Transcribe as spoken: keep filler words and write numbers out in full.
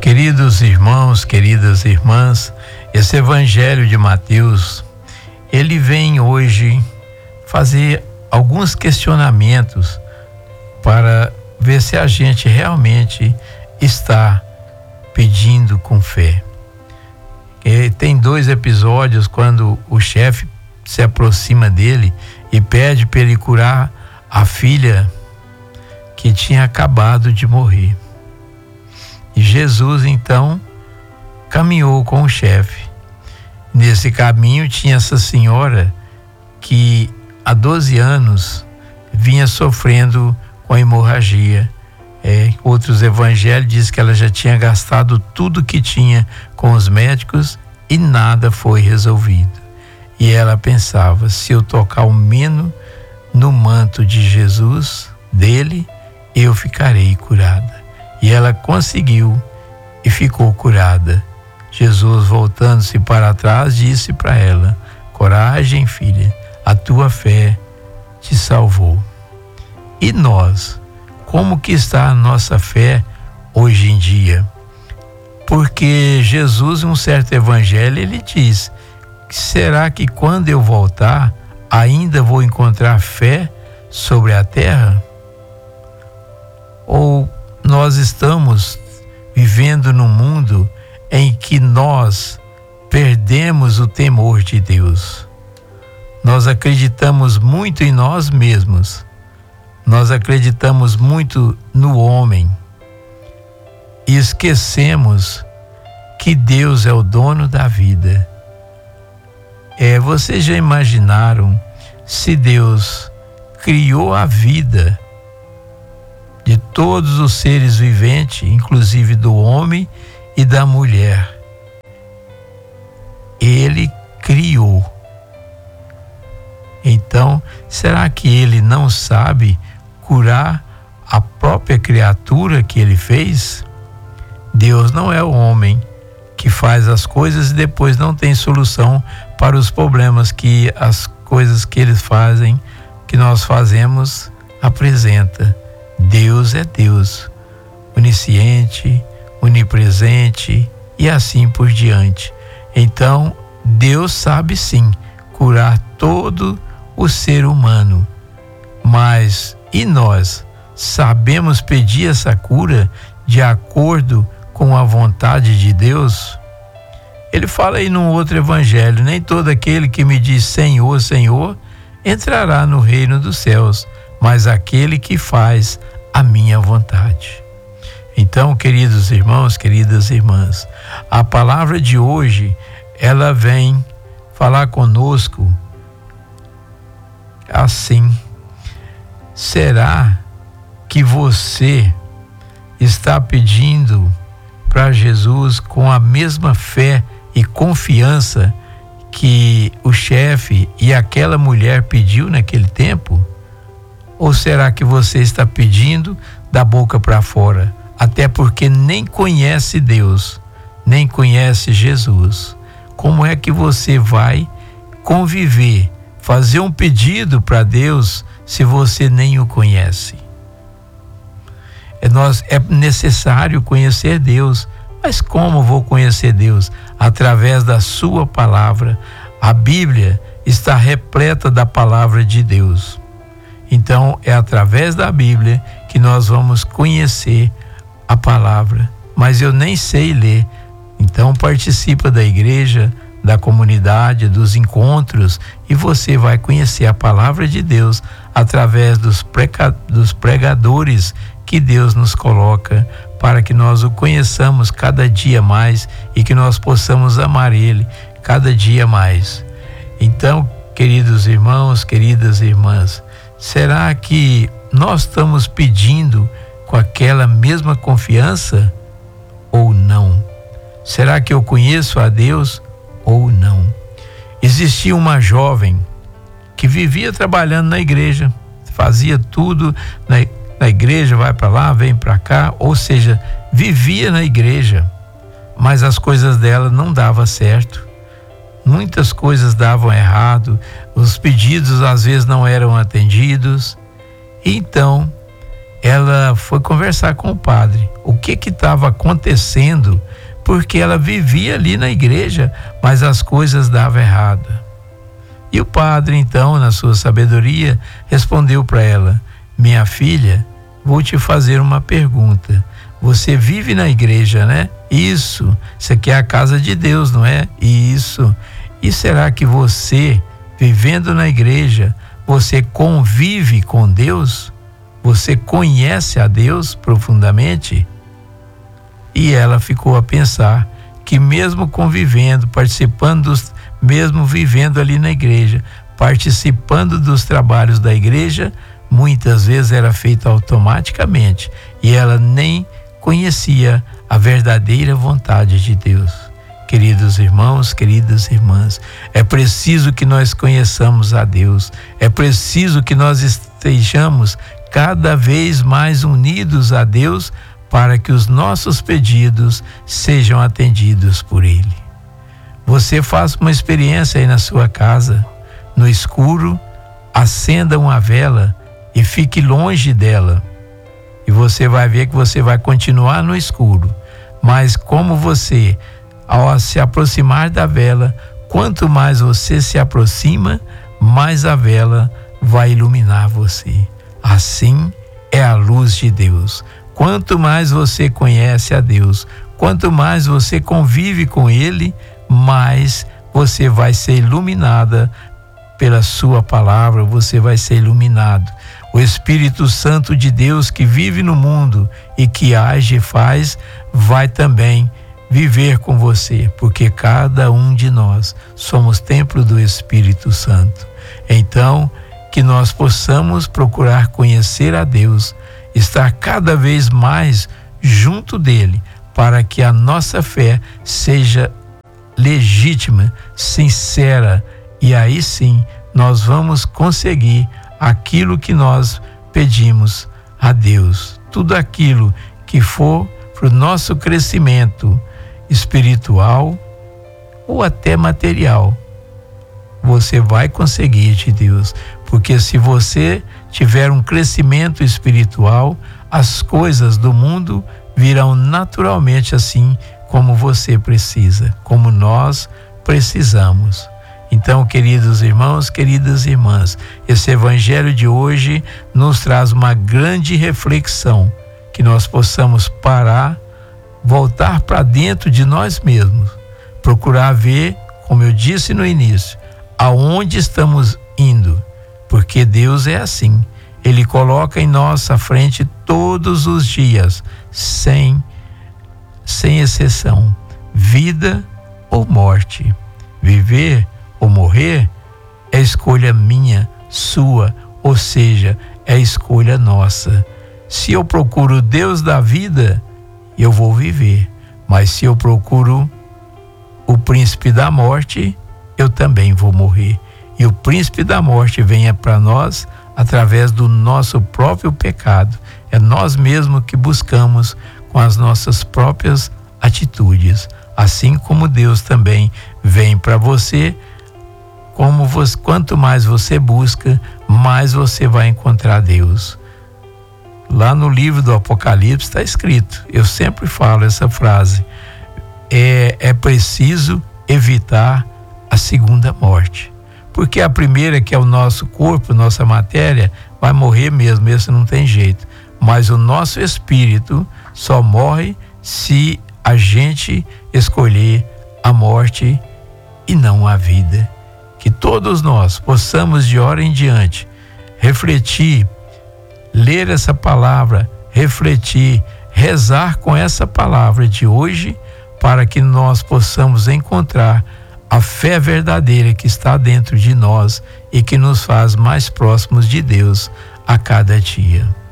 Queridos irmãos, queridas irmãs, esse Evangelho de Mateus, ele vem hoje fazer alguns questionamentos para ver se a gente realmente está pedindo com fé. E tem dois episódios quando o chefe se aproxima dele e pede para ele curar a filha que tinha acabado de morrer. E Jesus então caminhou com o chefe. Nesse caminho tinha essa senhora que há doze anos vinha sofrendo com a hemorragia. É, outros evangelhos dizem que ela já tinha gastado tudo que tinha com os médicos e nada foi resolvido. E ela pensava, se eu tocar ao menos no manto de Jesus, dele, eu ficarei curada. E ela conseguiu e ficou curada. Jesus, voltando-se para trás, disse para ela: coragem, filha, a tua fé te salvou. E nós, como que está a nossa fé hoje em dia? Porque Jesus, em um certo evangelho, ele diz: será que quando eu voltar, ainda vou encontrar fé sobre a terra? Ou nós estamos vivendo num mundo em que nós perdemos o temor de Deus? Nós acreditamos muito em nós mesmos. Nós acreditamos muito no homem e esquecemos que Deus é o dono da vida. É, vocês já imaginaram se Deus criou a vida de todos os seres viventes, inclusive do homem e da mulher? Ele criou. Então, será que ele não sabe curar a própria criatura que ele fez? Deus não é o homem que faz as coisas e depois não tem solução para os problemas que as coisas que eles fazem, que nós fazemos, apresenta. Deus é Deus, onisciente, onipresente e assim por diante. Então, Deus sabe sim curar todo o ser humano. Mas e nós sabemos pedir essa cura de acordo com a vontade de Deus? Ele fala aí num outro evangelho: nem todo aquele que me diz Senhor, Senhor, entrará no reino dos céus, mas aquele que faz a minha vontade. Então, queridos irmãos, queridas irmãs, a palavra de hoje, ela vem falar conosco assim: será que você está pedindo para Jesus com a mesma fé e confiança que o chefe e aquela mulher pediu naquele tempo? Ou será que você está pedindo da boca para fora? Até porque nem conhece Deus, nem conhece Jesus. Como é que você vai conviver, fazer um pedido para Deus se você nem o conhece? É, nós, é necessário conhecer Deus. Mas como vou conhecer Deus? Através da sua palavra. A Bíblia está repleta da palavra de Deus. Então é através da Bíblia que nós vamos conhecer a palavra. Mas eu nem sei ler. Então participa da igreja, da comunidade, dos encontros, e você vai conhecer a palavra de Deus através dos, preca, dos pregadores que Deus nos coloca para que nós o conheçamos cada dia mais e que nós possamos amar Ele cada dia mais. Então, queridos irmãos, queridas irmãs, será que nós estamos pedindo com aquela mesma confiança ou não? Será que eu conheço a Deus ou não? Existia uma jovem que vivia trabalhando na igreja, fazia tudo na, na igreja, vai para lá, vem para cá, ou seja, vivia na igreja, mas as coisas dela não davam certo. Muitas coisas davam errado, os pedidos às vezes não eram atendidos. Então, ela foi conversar com o padre. O que que estava acontecendo? Porque ela vivia ali na igreja, mas as coisas davam errado. E o padre, então, na sua sabedoria, respondeu para ela: minha filha, vou te fazer uma pergunta. Você vive na igreja, né? Isso. Isso aqui é a casa de Deus, não é? Isso. E será que você, vivendo na igreja, você convive com Deus? Você conhece a Deus profundamente? E ela ficou a pensar que mesmo convivendo, participando dos, mesmo vivendo ali na igreja, participando dos trabalhos da igreja, muitas vezes era feito automaticamente e ela nem conhecia a verdadeira vontade de Deus. Queridos irmãos, queridas irmãs, é preciso que nós conheçamos a Deus, é preciso que nós estejamos cada vez mais unidos a Deus para que os nossos pedidos sejam atendidos por Ele. Você faça uma experiência aí na sua casa, no escuro, acenda uma vela e fique longe dela. E você vai ver que você vai continuar no escuro. Mas como você, ao se aproximar da vela, quanto mais você se aproxima, mais a vela vai iluminar você. Assim é a luz de Deus. Quanto mais você conhece a Deus, quanto mais você convive com Ele, mais você vai ser iluminada pela sua palavra, você vai ser iluminado. O Espírito Santo de Deus que vive no mundo e que age e faz, vai também viver com você, porque cada um de nós somos templo do Espírito Santo. Então, que nós possamos procurar conhecer a Deus, estar cada vez mais junto dele, para que a nossa fé seja legítima, sincera, e aí sim nós vamos conseguir aquilo que nós pedimos a Deus. Tudo aquilo que for para o nosso crescimento espiritual ou até material, você vai conseguir de Deus, porque se você tiver um crescimento espiritual, as coisas do mundo virão naturalmente assim como você precisa, como nós precisamos. Então, queridos irmãos, queridas irmãs, esse evangelho de hoje nos traz uma grande reflexão, que nós possamos parar, voltar para dentro de nós mesmos, procurar ver, como eu disse no início, aonde estamos indo, porque Deus é assim, Ele coloca em nossa frente todos os dias, sem, sem exceção, vida ou morte. Viver ou morrer é escolha minha, sua, ou seja, é escolha nossa. Se eu procuro Deus da vida, eu vou viver, mas se eu procuro o príncipe da morte, eu também vou morrer. E o príncipe da morte venha para nós através do nosso próprio pecado. É nós mesmos que buscamos com as nossas próprias atitudes. Assim como Deus também vem para você, como você, quanto mais você busca, mais você vai encontrar Deus. Lá no livro do Apocalipse está escrito, eu sempre falo essa frase, é, é preciso evitar a segunda morte, porque a primeira, que é o nosso corpo, nossa matéria, vai morrer mesmo, esse não tem jeito, mas o nosso espírito só morre se a gente escolher a morte e não a vida. Que todos nós possamos de hora em diante refletir, ler essa palavra, refletir, rezar com essa palavra de hoje, para que nós possamos encontrar a fé verdadeira que está dentro de nós e que nos faz mais próximos de Deus a cada dia.